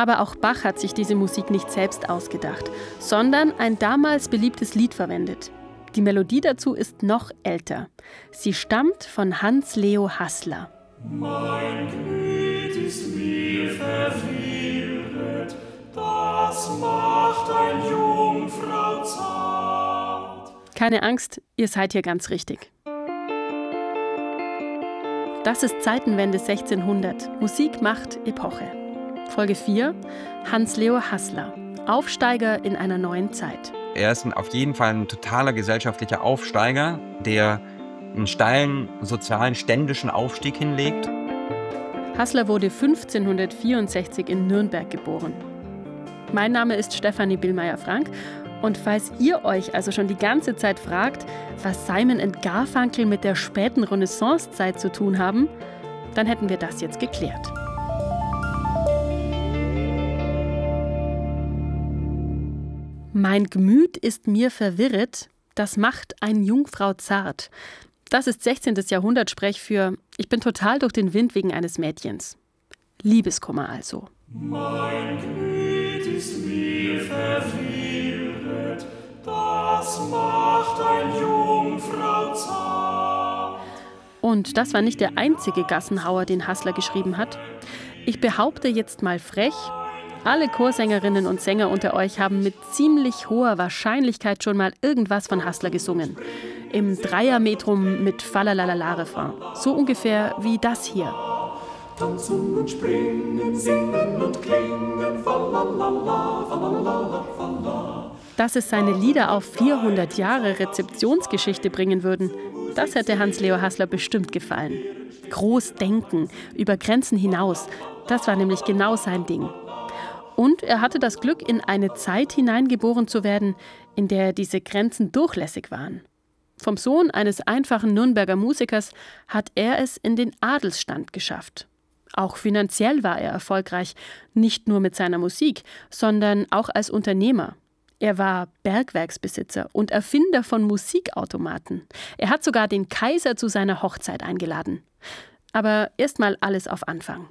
Aber auch Bach hat sich diese Musik nicht selbst ausgedacht, sondern ein damals beliebtes Lied verwendet. Die Melodie dazu ist noch älter. Sie stammt von Hans Leo Haßler. Mein Gemüt ist mir verwirret, das macht ein Jungfrau zart. Keine Angst, ihr seid hier ganz richtig. Das ist Zeitenwende 1600. Musik macht Epoche. Folge 4: Hans Leo Haßler. Aufsteiger in einer neuen Zeit. Er ist auf jeden Fall ein totaler gesellschaftlicher Aufsteiger, der einen steilen sozialen, ständischen Aufstieg hinlegt. Haßler wurde 1564 in Nürnberg geboren. Mein Name ist Stefanie Billmeier-Frank und falls ihr euch also schon die ganze Zeit fragt, was Simon & Garfunkel mit der späten Renaissancezeit zu tun haben, dann hätten wir das jetzt geklärt. Mein Gemüt ist mir verwirret, das macht ein Jungfrau zart. Das ist 16. Jahrhundert-Sprech für ich bin total durch den Wind wegen eines Mädchens. Liebeskummer also. Mein Gemüt ist mir verwirret, das macht ein Jungfrau zart. Und das war nicht der einzige Gassenhauer, den Haßler geschrieben hat. Ich behaupte jetzt mal frech, alle Chorsängerinnen und Sänger unter euch haben mit ziemlich hoher Wahrscheinlichkeit schon mal irgendwas von Haßler gesungen. Im Dreiermetrum mit Falalala-Refrain. So ungefähr wie das hier. Tanzen und springen, singen und klingen, falalala, falalala, falalala. Dass es seine Lieder auf 400 Jahre Rezeptionsgeschichte bringen würden, das hätte Hans Leo Haßler bestimmt gefallen. Groß denken, über Grenzen hinaus, das war nämlich genau sein Ding. Und er hatte das Glück, in eine Zeit hineingeboren zu werden, in der diese Grenzen durchlässig waren. Vom Sohn eines einfachen Nürnberger Musikers hat er es in den Adelsstand geschafft. Auch finanziell war er erfolgreich, nicht nur mit seiner Musik, sondern auch als Unternehmer. Er war Bergwerksbesitzer und Erfinder von Musikautomaten. Er hat sogar den Kaiser zu seiner Hochzeit eingeladen. Aber erstmal alles auf Anfang.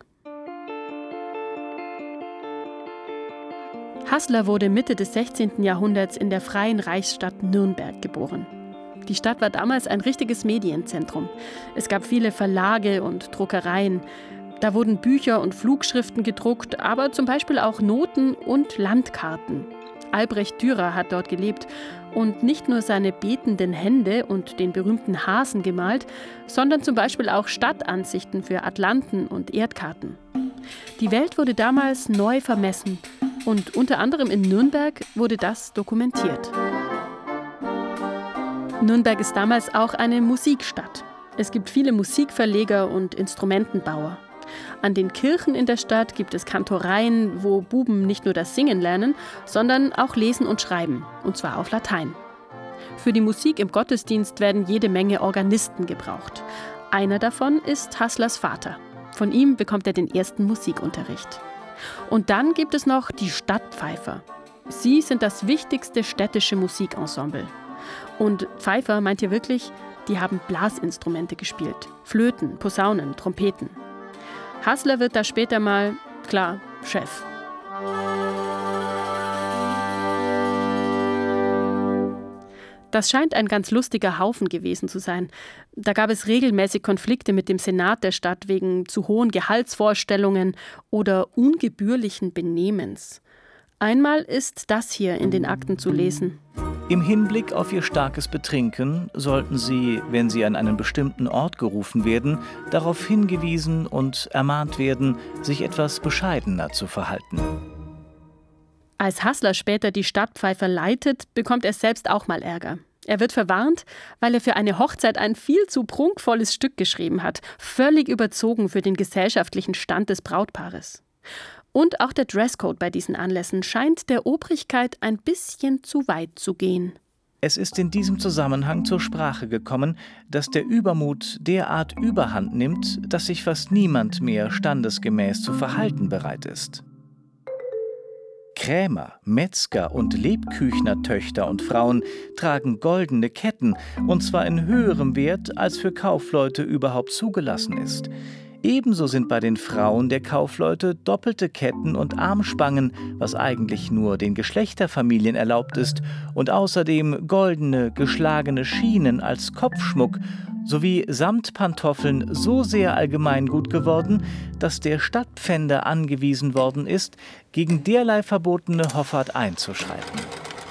Haßler wurde Mitte des 16. Jahrhunderts in der Freien Reichsstadt Nürnberg geboren. Die Stadt war damals ein richtiges Medienzentrum. Es gab viele Verlage und Druckereien. Da wurden Bücher und Flugschriften gedruckt, aber zum Beispiel auch Noten und Landkarten. Albrecht Dürer hat dort gelebt und nicht nur seine betenden Hände und den berühmten Hasen gemalt, sondern zum Beispiel auch Stadtansichten für Atlanten und Erdkarten. Die Welt wurde damals neu vermessen und unter anderem in Nürnberg wurde das dokumentiert. Nürnberg ist damals auch eine Musikstadt. Es gibt viele Musikverleger und Instrumentenbauer. An den Kirchen in der Stadt gibt es Kantoreien, wo Buben nicht nur das Singen lernen, sondern auch lesen und schreiben, und zwar auf Latein. Für die Musik im Gottesdienst werden jede Menge Organisten gebraucht. Einer davon ist Haßlers Vater. Von ihm bekommt er den ersten Musikunterricht. Und dann gibt es noch die Stadtpfeifer. Sie sind das wichtigste städtische Musikensemble. Und Pfeifer meint ihr wirklich, die haben Blasinstrumente gespielt. Flöten, Posaunen, Trompeten. Haßler wird da später mal, klar, Chef. Das scheint ein ganz lustiger Haufen gewesen zu sein. Da gab es regelmäßig Konflikte mit dem Senat der Stadt wegen zu hohen Gehaltsvorstellungen oder ungebührlichen Benehmens. Einmal ist das hier in den Akten zu lesen. Im Hinblick auf ihr starkes Betrinken sollten Sie, wenn Sie an einen bestimmten Ort gerufen werden, darauf hingewiesen und ermahnt werden, sich etwas bescheidener zu verhalten. Als Haßler später die Stadtpfeifer leitet, bekommt er selbst auch mal Ärger. Er wird verwarnt, weil er für eine Hochzeit ein viel zu prunkvolles Stück geschrieben hat, völlig überzogen für den gesellschaftlichen Stand des Brautpaares. Und auch der Dresscode bei diesen Anlässen scheint der Obrigkeit ein bisschen zu weit zu gehen. Es ist in diesem Zusammenhang zur Sprache gekommen, dass der Übermut derart Überhand nimmt, dass sich fast niemand mehr standesgemäß zu verhalten bereit ist. Krämer, Metzger und Lebküchnertöchter und Frauen tragen goldene Ketten, und zwar in höherem Wert, als für Kaufleute überhaupt zugelassen ist. Ebenso sind bei den Frauen der Kaufleute doppelte Ketten und Armspangen, was eigentlich nur den Geschlechterfamilien erlaubt ist, und außerdem goldene, geschlagene Schienen als Kopfschmuck sowie Samtpantoffeln so sehr allgemeingut geworden, dass der Stadtpfänder angewiesen worden ist, gegen derlei verbotene Hoffart einzuschreiten.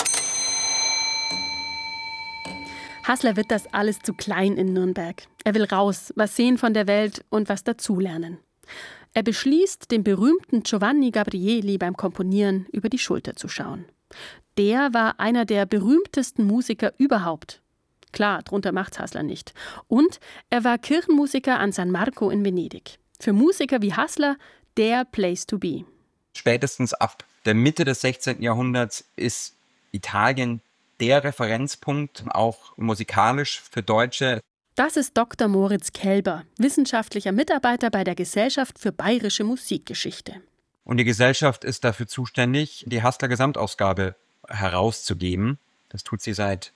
Hassler wird das alles zu klein in Nürnberg. Er will raus, was sehen von der Welt und was dazulernen. Er beschließt, dem berühmten Giovanni Gabrieli beim Komponieren über die Schulter zu schauen. Der war einer der berühmtesten Musiker überhaupt. Klar, drunter macht's Hassler nicht. Und er war Kirchenmusiker an San Marco in Venedig. Für Musiker wie Hassler der Place to be. Spätestens ab der Mitte des 16. Jahrhunderts ist Italien der Referenzpunkt, auch musikalisch für Deutsche. Das ist Dr. Moritz Kelber, wissenschaftlicher Mitarbeiter bei der Gesellschaft für Bayerische Musikgeschichte. Und die Gesellschaft ist dafür zuständig, die Hassler-Gesamtausgabe herauszugeben. Das tut sie seit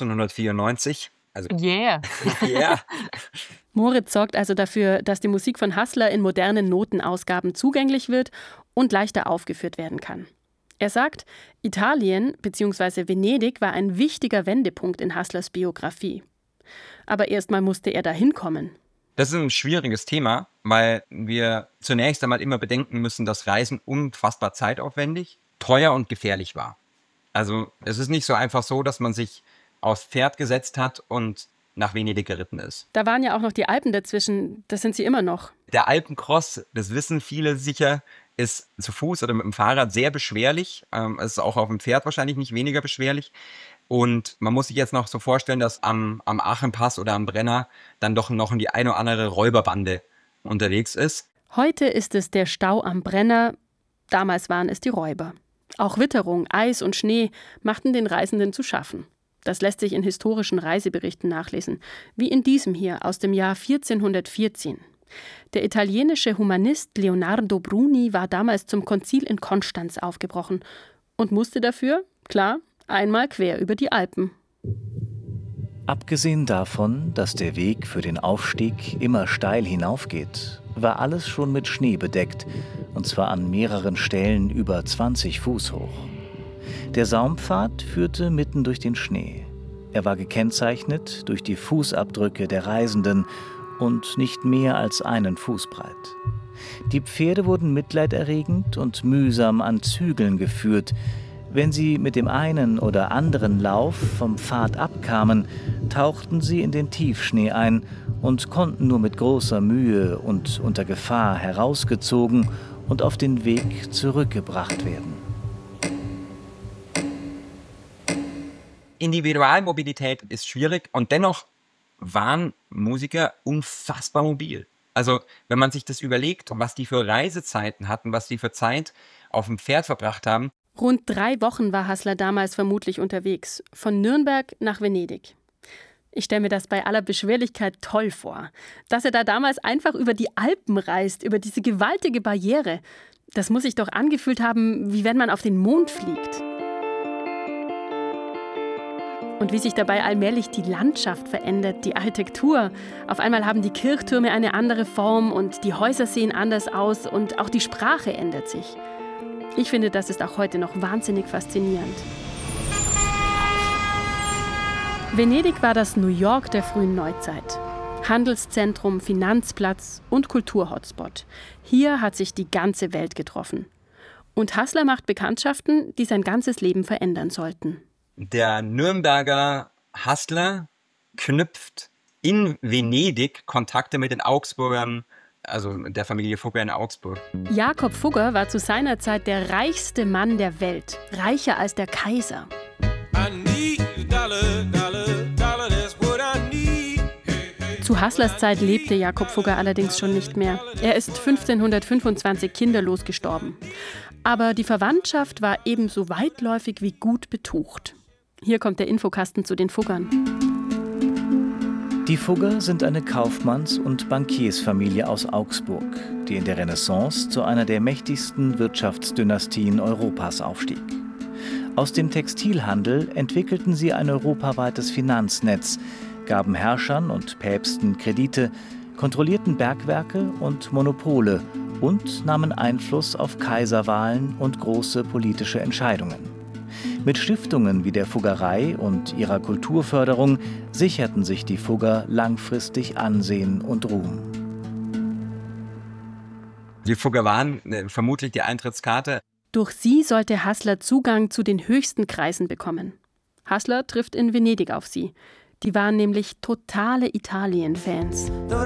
1894. Also Yeah. yeah. Moritz sorgt also dafür, dass die Musik von Hassler in modernen Notenausgaben zugänglich wird und leichter aufgeführt werden kann. Er sagt, Italien bzw. Venedig war ein wichtiger Wendepunkt in Hasslers Biografie. Aber erstmal musste er da hinkommen. Das ist ein schwieriges Thema, weil wir zunächst einmal immer bedenken müssen, dass Reisen unfassbar zeitaufwendig, teuer und gefährlich war. Also es ist nicht so einfach so, dass man sich aufs Pferd gesetzt hat und nach Venedig geritten ist. Da waren ja auch noch die Alpen dazwischen, das sind sie immer noch. Der Alpencross, das wissen viele sicher, ist zu Fuß oder mit dem Fahrrad sehr beschwerlich. Es ist auch auf dem Pferd wahrscheinlich nicht weniger beschwerlich. Und man muss sich jetzt noch so vorstellen, dass am Aachenpass oder am Brenner dann doch noch die eine oder andere Räuberbande unterwegs ist. Heute ist es der Stau am Brenner, damals waren es die Räuber. Auch Witterung, Eis und Schnee machten den Reisenden zu schaffen. Das lässt sich in historischen Reiseberichten nachlesen, wie in diesem hier aus dem Jahr 1414. Der italienische Humanist Leonardo Bruni war damals zum Konzil in Konstanz aufgebrochen und musste dafür, klar, einmal quer über die Alpen. Abgesehen davon, dass der Weg für den Aufstieg immer steil hinaufgeht, war alles schon mit Schnee bedeckt, und zwar an mehreren Stellen über 20 Fuß hoch. Der Saumpfad führte mitten durch den Schnee. Er war gekennzeichnet durch die Fußabdrücke der Reisenden und nicht mehr als einen Fuß breit. Die Pferde wurden mitleiderregend und mühsam an Zügeln geführt. Wenn sie mit dem einen oder anderen Lauf vom Pfad abkamen, tauchten sie in den Tiefschnee ein und konnten nur mit großer Mühe und unter Gefahr herausgezogen und auf den Weg zurückgebracht werden. Individualmobilität ist schwierig und dennoch waren Musiker unfassbar mobil. Also wenn man sich das überlegt, was die für Reisezeiten hatten, was die für Zeit auf dem Pferd verbracht haben. Rund 3 Wochen war Hassler damals vermutlich unterwegs, von Nürnberg nach Venedig. Ich stelle mir das bei aller Beschwerlichkeit toll vor, dass er da damals einfach über die Alpen reist, über diese gewaltige Barriere. Das muss sich doch angefühlt haben, wie wenn man auf den Mond fliegt. Und wie sich dabei allmählich die Landschaft verändert, die Architektur. Auf einmal haben die Kirchtürme eine andere Form und die Häuser sehen anders aus und auch die Sprache ändert sich. Ich finde, das ist auch heute noch wahnsinnig faszinierend. Venedig war das New York der frühen Neuzeit. Handelszentrum, Finanzplatz und Kulturhotspot. Hier hat sich die ganze Welt getroffen. Und Hassler macht Bekanntschaften, die sein ganzes Leben verändern sollten. Der Nürnberger Hassler knüpft in Venedig Kontakte mit den Augsburgern, also der Familie Fugger in Augsburg. Jakob Fugger war zu seiner Zeit der reichste Mann der Welt, reicher als der Kaiser. Zu Hasslers Zeit lebte Jakob Fugger allerdings schon nicht mehr. Er ist 1525 kinderlos gestorben. Aber die Verwandtschaft war ebenso weitläufig wie gut betucht. Hier kommt der Infokasten zu den Fuggern. Die Fugger sind eine Kaufmanns- und Bankiersfamilie aus Augsburg, die in der Renaissance zu einer der mächtigsten Wirtschaftsdynastien Europas aufstieg. Aus dem Textilhandel entwickelten sie ein europaweites Finanznetz, gaben Herrschern und Päpsten Kredite, kontrollierten Bergwerke und Monopole und nahmen Einfluss auf Kaiserwahlen und große politische Entscheidungen. Mit Stiftungen wie der Fuggerei und ihrer Kulturförderung sicherten sich die Fugger langfristig Ansehen und Ruhm. Die Fugger waren vermutlich die Eintrittskarte. Durch sie sollte Hassler Zugang zu den höchsten Kreisen bekommen. Hassler trifft in Venedig auf sie. Die waren nämlich totale Italien-Fans. Dovrò